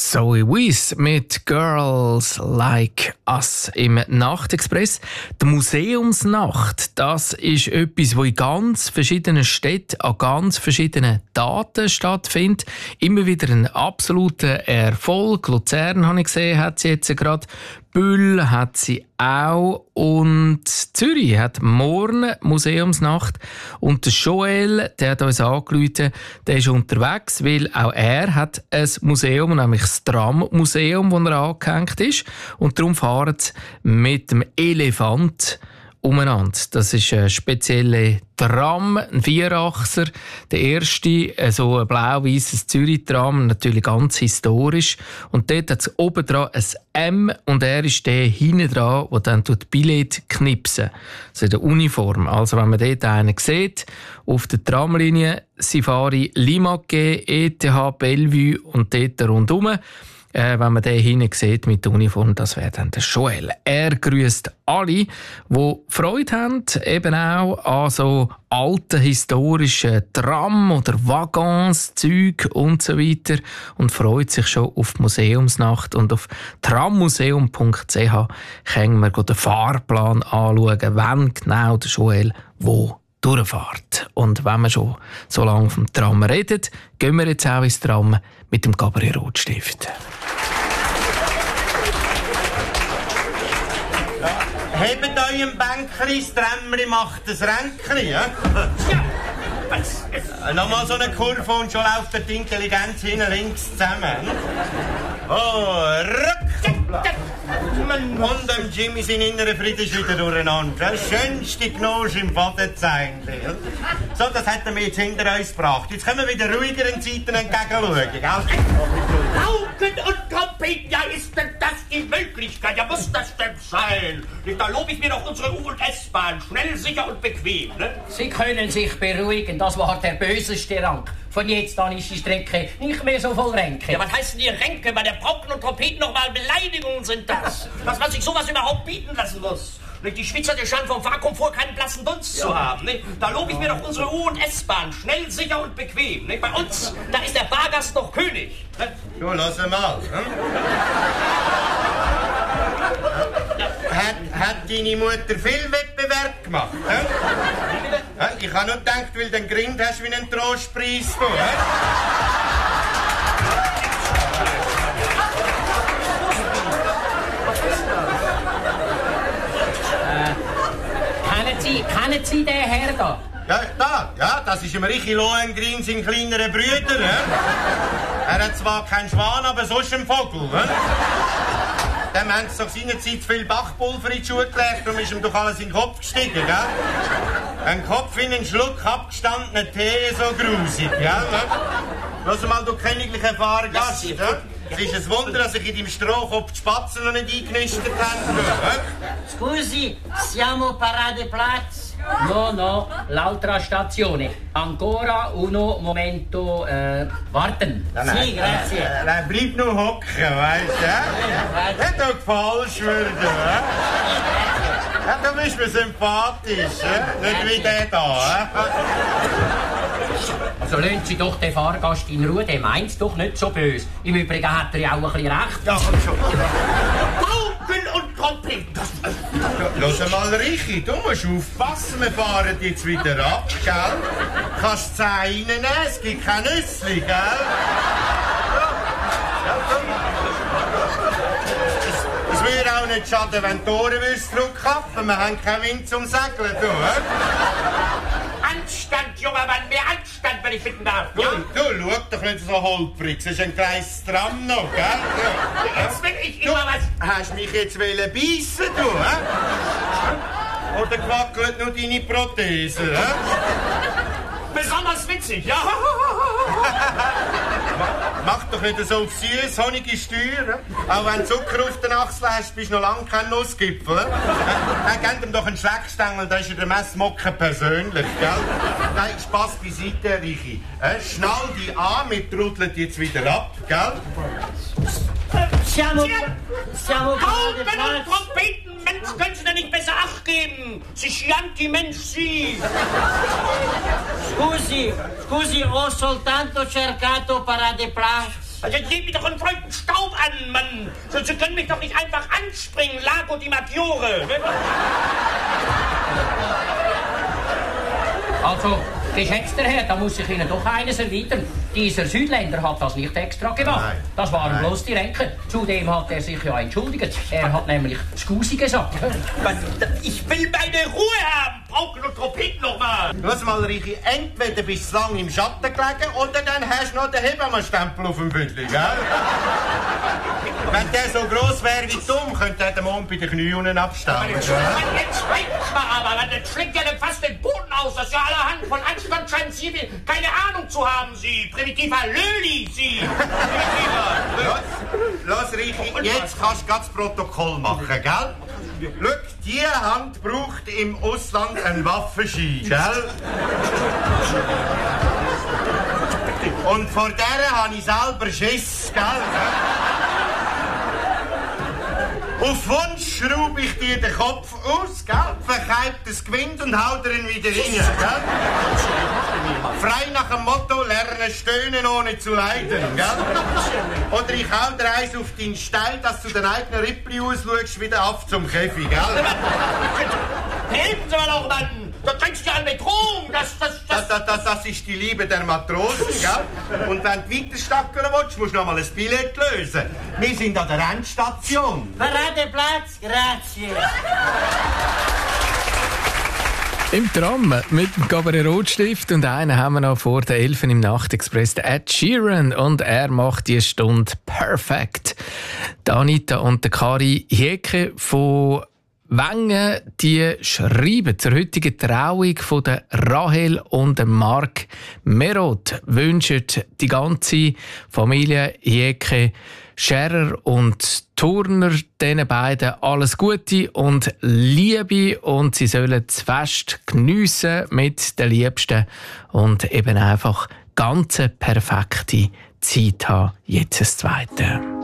Zoe Wies mit Girls Like Us im Nachtexpress. Die Museumsnacht, das ist etwas, das in ganz verschiedenen Städten an ganz verschiedenen Daten stattfindet. Immer wieder ein absoluter Erfolg. Luzern, habe ich gesehen, hat sie jetzt gerade. Bühl hat sie auch und Zürich hat morgen Museumsnacht und der Joel, der hat uns angerufen, der ist unterwegs, weil auch er hat ein Museum, nämlich das Tram-Museum, wo er angehängt ist und darum fahren sie mit dem Elefant umeinander. Das ist eine spezielle Tram, ein Vierachser, der erste, so ein blau-weißes Zürich-Tram, natürlich ganz historisch. Und dort hat es oben dran ein M und er ist der hinten dran, der dann Billett knipsen. Also in der Uniform. Also wenn man dort einen sieht, auf der Tramlinie Safari Limagé, ETH, Bellevue und dort rundherum, wenn man den hinten sieht mit der Uniform, das wäre dann der Joel. Er grüßt alle, die Freude haben, eben auch an so alten historischen Tram oder Waggons, Züg und so weiter und freut sich schon auf die Museumsnacht. Und auf trammuseum.ch können wir den Fahrplan anschauen, wann genau der Joel wo durchfährt. Und wenn wir schon so lange vom Tram reden, gehen wir jetzt auch ins Tram mit dem Gabriel Rotstift. Hebt euren Bänkchen, das Trämmli macht ein Ränkchen, ja? Nochmal so eine Kurve und schon läuft die Intelligenz hinten links zusammen. Oh, rück! Und dem Jimmy sein innerer Frieden ist wieder durcheinander. Das schönste Gnose im Fadenzeichen. So, das hätten wir jetzt hinter uns gebracht. Jetzt können wir wieder ruhigeren Zeiten entgegenschauen, gell? Pauken und Trompeten, ja, ist denn das die Möglichkeit? Ja, muss das denn sein? Da lobe ich mir doch unsere U- und S-Bahn. Schnell, sicher und bequem, ne? Sie können sich beruhigen, das war der böseste Rank. Von jetzt an ist die Strecke nicht mehr so voll Ränke. Ja, was heißt denn die Ränke? Bei der Pauken und Trompeten noch mal Beleidigungen sind das. Dass man sich sowas überhaupt bieten lassen muss. Die Schweizer, der scheint vom Fahrkomfort keinen blassen Dunst zu haben. Ne? Da lobe ich mir doch unsere U- und S-Bahn. Schnell, sicher und bequem. Ne? Bei uns, da ist der Fahrgast noch König. Ne? So, lass mal. Hat deine Mutter viel Wettbewerb gemacht? Ich habe nur gedacht, weil du einen Grind hast wie einen Trostpreis. Kennen Sie den Herr da? Ja, das ist im Richi Lohengrin, sein kleinerer Brüder. Er hat zwar keinen Schwan, aber sonst einen Vogel. Dem haben sie doch seinerzeit viel Bachpulver in die Schuhe gelegt und ist ihm doch alles in den Kopf gestiegen, gell? Ein Kopf in einen Schluck abgestandenen Tee, so grusig, gell? Lass mal, du königliche Fahrgast, ja? Es ist ein Wunder, dass sich in deinem Strohkopf die Spatzen noch nicht eingenistet haben. Scusi, siamo Paradeplatz? No, l'altra stazione. Ancora uno momento, warten. Sì, grazie. Bleib nur hocken, weißt du? Hat doch falsch werden, ja, du bist mir sympathisch, nicht wie der da. Also lassen Sie doch den Fahrgast in Ruhe, der meint's doch nicht so böse. Im Übrigen hat er ja auch ein bisschen recht. Ja, komm schon. Pauken und Trompeten. Lass mal, Richi, du musst aufpassen, wir fahren jetzt wieder ab, gell? Kannst 10 reinnehmen, es gibt kein Nüssli, gell? Es würde auch nicht schaden, wenn die Tore zurückklappen. Wir haben keinen Wind zum Segeln, du, Anstand, junger Mann, mehr Anstand, wenn ich bitten darf. Du, schau doch nicht so holprig, es ist ein kleines Tram noch, gell? Jetzt will ich immer was... Hast mich jetzt beißen, du, Oder gewackelt nur deine Prothese, Besonders witzig, ja? Mach doch nicht so auf süß, honige Steuer. Auch wenn du Zucker auf der Achsel hast, bist du noch lange kein Nussgipfel. Gebt ihm doch einen Schleckstängel, da ist ja der Messmocken persönlich, gell? Nein, Spass beiseite, Richi. Schnall dich an, wir trudeln jetzt wieder ab, gell? Siamo Pauken und Trompeten, Mensch, können Sie denn nicht besser Acht geben? Sie Chianti, Mensch, Sie. Scusi, ho soltanto cercato Paradeplatz. Also jetzt nehmt mir doch einen feuchten Staub an, Mann. Sie können mich doch nicht einfach anspringen, Lago di Maggiore. Ne? Also, geschätzter Herr, da muss ich Ihnen doch eines erwidern. Dieser Südländer hat das nicht extra gemacht. Nein. Das waren bloß die Ränke. Zudem hat er sich ja entschuldigt. Er hat nämlich Scusi gesagt. Ich will meine Ruhe haben. Pauken und Trompeten nochmal. Schau mal, Richi, entweder bist du lang im Schatten gelegen oder dann hast du noch den Hebammenstempel auf dem Bündel, gell? Wenn der so gross wäre wie dumm, könnte er den Mond bei den Knien unten abstellen. Jetzt schwenkt mal aber, dann schlägt ja dann fast den Boden aus. Das ist ja allerhand von Anstand scheinen Sie keine Ahnung zu haben, Sie. Primitiver Löli, Sie. Los, Richi, jetzt kannst du das Protokoll machen, gell? Schau, die Hand braucht im Ausland einen Waffenschein, gell? Und vor der habe ich selber Schiss, gell? Auf Wunsch schraube ich dir den Kopf aus, gell? Verkeib das Gewinde und hau dir ihn wieder rein, gell? Frei nach dem Motto, lernen stöhnen ohne zu leiden, gell? Oder ich hau dir eins auf deinen Stein, dass du den eigenen Rippli ausschaust wie der Aff zum Käfig, gell? Helfen Sie mir doch, Mann. Da denkst du ja an Betrug. Das ist die Liebe der Matrosen, gell? Und wenn du weiter stackeln willst, musst du noch mal ein Billett lösen. Wir sind an der Endstation. Paradeplatz, grazie. Im Tram mit dem Cabaret Rotstift und einen haben wir noch vor der 11 im Nachtexpress, der Ed Sheeran, und er macht die Stunde perfekt. Die Anita und der Kari Hieke von Wengen, die schreiben zur heutigen Trauung von der Rahel und dem Marc Meroth, wünschen die ganze Familie Hieke, Scherer und Turner, diesen beiden alles Gute und Liebe, und sie sollen das Fest geniessen mit den Liebsten und eben einfach ganz perfekte Zeit haben. Jetzt das Zweite.